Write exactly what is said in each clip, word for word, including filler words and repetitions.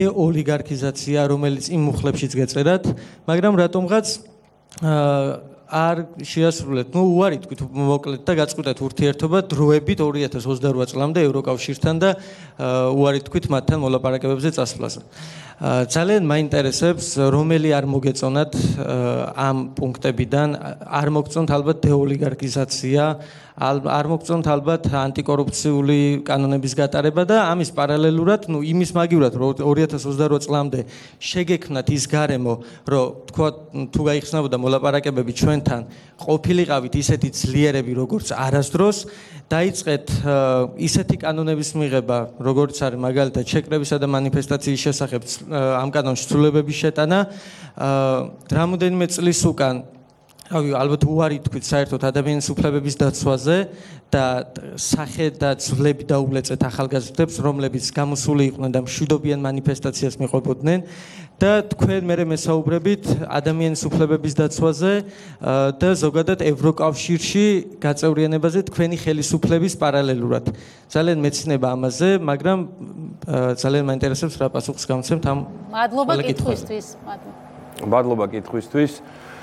ოლიგარქიზაცია, რომელიც იმ მუხლებშიც გეწერათ, მაგრამ რატომღაც არ შეასრულეთ. ნუ უარი თქვით, მოკლედ და გაწყვეტეთ ურთიერთობა დროებით ორი ათას ოცდარვა წლამდე ევროკავშირთან და უარი თქვით მათთან მოლაპარაკებებზე წასვლაზე. ძალიან მაინტერესებს, რომელი არ მოგეწონათ ამ პუნქტებიდან, არ მოგწონთ ალბათ დეოლიგარქიზაცია, არ მოგწონთ ალბათ ანტიკორუფციული კანონების გატარება და ამის პარალელურად, ნუ იმის მაგივრად, რომ ორი ათას ოცდარვა წლამდე შეგექმნათ ის გარემო, რომ თქვა თუ გაიხსნებოდა მოლაპარაკებები ჩვენთან, ყოფილიყავით ისეთი ძლიერები, როგორც არასდროს, დაიწყეთ ისეთი კანონების მიღება, როგორც არის მაგალითად შეკრებისა და მანიფესტაციის შესახებ ამ კანონში ცვლილებების შეტანა, რამოდენიმე წლის უკან რავი, ალბათ უარი თქვით საერთოდ ადამიანის უფლებების დაცვაზე და სახე და ძვლები დაუვლეწეთ ახალგაზრდებს, რომლებიც გამოსული იყვნენ და მშვიდობიან მანიფესტაციას მიყვებოდნენ და თქვენ მერე მესაუბრებით ადამიანის უფლებების დაცვაზე და ზოგადად ევროკავშირში გაწევრიანებაზე თქვენი ხელისუფლების პარალელურად. ძალიან მეცნობა ამაზე, მაგრამ ძალიან მაინტერესებს რა პასუხს გამცემთ ამ მადლობა კითხვისთვის. მადლობა კითხვისთვის.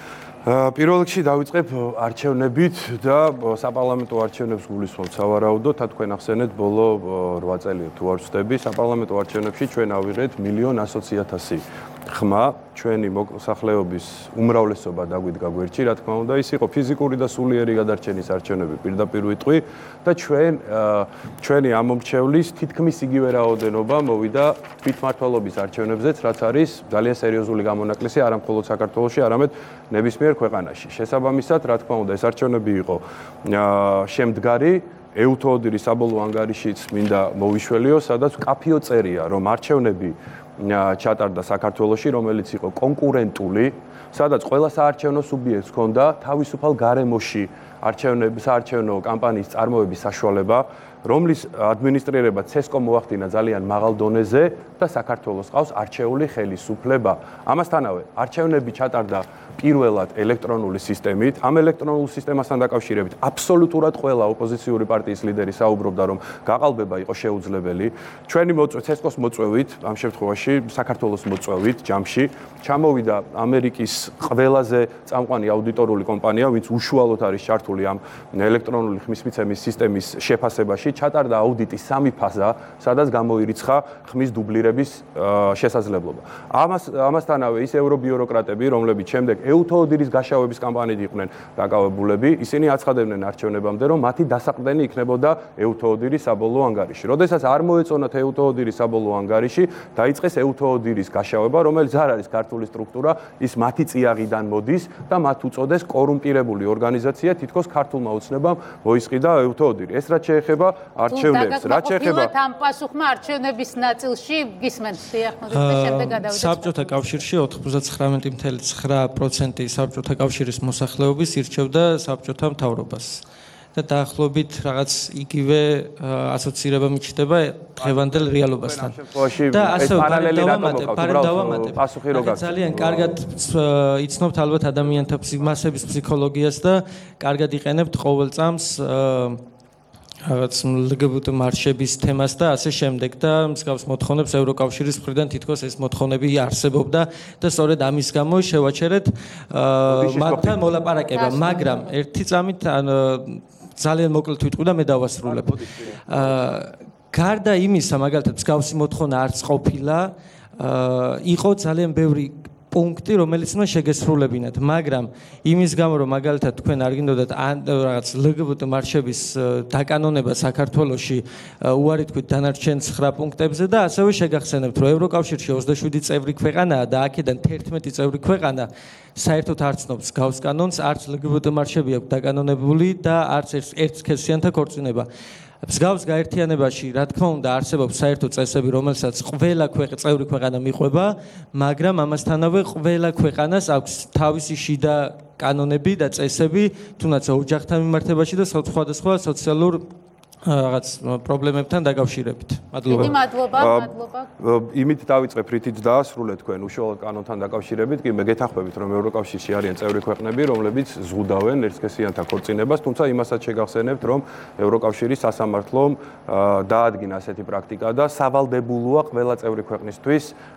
პირველ რიგში დავიწყებ არჩევნებით და საპარლამენტო არჩევნებს გულისხმობთ სავარაუდოდ, თქვენ ახსენეთ ბოლო რვა წელი თუ არ ვცდები, საპარლამენტო არჩევნებში ჩვენ ავიღეთ მილიონ ასოცი ათასი ხმა, ჩვენი მოსახლეობის უმრავლესობა დაგვიდგა გვერდში, რა თქმა უნდა, ის იყო ფიზიკური და სულიერი გადარჩენის არჩევნები პირდაპირ ვიტყვი და ჩვენ ჩვენი ამომრჩევლის თითქმის იგივე რაოდენობა მოვიდა თვითმმართველობის არჩევნებზეც, რაც არის ძალიან სერიოზული გამონაკლისი არა მხოლოდ საქართველოში, არამედ ნებისმიერ ქვეყანაში. შესაბამისად, რა თქმა უნდა, ეს არჩევნები იყო შემდგარი ეუთოოდირის საბოლოო ანგარიშიც მინდა მოვიშველიო, სადაც კაფიო წერია, რომ არჩევნები ჩატარდა საქართველოში, რომელიც იყო კონკურენტული, სადაც ყველა საარჩევნო სუბიექტს ჰქონდა თავისუფალ გარემოში არჩევნების საარჩევნო კამპანიის წარმოების საშუალება, რომლის ადმინისტრირება ცესკომ მოახდინა ძალიან მაღალ დონეზე და საქართველოს ყავს არჩეული ხელისუფლება. ამასთანავე, არჩევნები ჩატარდა პირველად ელექტრონული სისტემით. ამ ელექტრონულ სისტემასთან დაკავშირებით აბსოლუტურად ყველა ოპოზიციური პარტიის ლიდერი საუბრობდა, რომ გაყალბება იყო შეუძლებელი. ჩვენი მოწვევით, ცესკოს მოწვევით, ამ შემთხვევაში საქართველოს მოწვევით ჯამში, ჩამოვიდა ამერიკის ყველაზე წამყვანი აუდიტორული კომპანია, ვინც უშუალოდ არის ჩართული ამ ელექტრონული ხმის მიცემის სისტემის შეფასებაში, ჩატარდა აუდიტი სამი ფაზა, სადაც გამოირიცხა ხმის დუბლირების შესაძლებლობა. ამას ამასთანავე ის ევრობიუროკრატები, რომლებიც შემდეგ ეუთოოდირის გაშავების კამპანიით იყვნენ დაკავებულები, ისინი აცხადებდნენ არჩევნებამდე, რომ მათი დასაყრდენი იქნებოდა ეუთოოდირის საბოლოო ანგარიში. როდესაც არ მოეწონათ ეუთოოდირის საბოლოო ანგარიში, დაიწყეს ეუთოოდირის გაშავება, რომელიც არ არის ქართული სტრუქტურა, ის მათი წიაღიდან მოდის და მათ უწოდეს კორუმპირებული ორგანიზაცია, თითქოს ქართულმა ოცნებამ მოისყიდა ეუთოოდირი. ეს რაც შეეხება არჩევნებს, რაც შეეხება ამ პასუხმა არჩევნების ნაწილში გისმენთ სიახმოზე და შემდეგ გადავიდეთ. საბჭოთა კავშირში ოთხმოცდათხრამეტი წუთი ცხრა პროცენტი საბჭოთა კავშირის მოსახლეობის ირჩევდა საბჭოთა მთავრობას. და დაახლოებით რაღაც იგივე ასოცირება მიჩნდება დღევანდელ რეალობასთან. და ასე პარალელი რატომ მოყავთ? პასუხი რო გაქვთ. ძალიან კარგად იცნობთ ალბათ ადამიანთა მასების ფსიქოლოგიას და კარგად იყენებთ ყოველ წამს რაღაც ლგბტ მარშების თემას და ასე შემდეგ და მსგავს მოთხოვნებს ევროკავშირის მხრიდან თითქოს ეს მოთხოვნები არსებობდა და სწორედ ამის გამო შევაჩერეთ მათთან მოლაპარაკება, მაგრამ ერთი წამით ძალიან მოკლედ ვიტყვი და მე დავასრულებ. გარდა იმისა, მაგალითად, მსგავსი მოთხოვნა არც ყოფილა, იყო ძალიან ბევრი პუნქტი, რომელიც უნდა შეგესრულებინათ, მაგრამ იმის გამო, რომ მაგალითად თქვენ არ გინდოდათ რაღაც ლგბტ მარშების დაკანონება საქართველოში, უარი თქვით დანარჩენ ცხრა პუნქტებზე და ასევე შეგახსენებთ, რომ ევროკავშირში ოცდაშვიდი წევრი ქვეყანაა და აქედან თერთმეტი წევრი ქვეყანა საერთოდ არ ცნობს გავს კანონს, არც ლგბტ მარშები აქვს დაკანონებული და არც ერთსქესიანთა ქორწინება. მსგავს გაერთიანებაში, რა თქმა უნდა, არსებობს საერთო წესები, რომელსაც ყველა წევრი ქვეყანა მიყვება, მაგრამ ამასთანავე ყველა ქვეყანას აქვს თავისი შიდა კანონები და წესები, თუნდაც ოჯახთან მიმართებაში და სხვადასხვა სოციალურ რაღაც პრობლემებთან დაკავშირებით. მადლობა. დიდი მადლობა, მადლობა. იმით დავიწყებ, რითიც დაასრულეთ თქვენ უშუალოდ კანონთან დაკავშირებით, კი მე გეთანხმებით, რომ ევროკავშირში არიან წევრი ქვეყნები, რომლებიც ზღუდავენ ერთსქესიანთა ქორწინებას, თუმცა იმასაც შეგახსენებთ, რომ ევროკავშირის სასამართლომ დაადგინა ასეთი პრაქტიკა და სავალდებულოა ყველა წევრი ქვეყნისთვის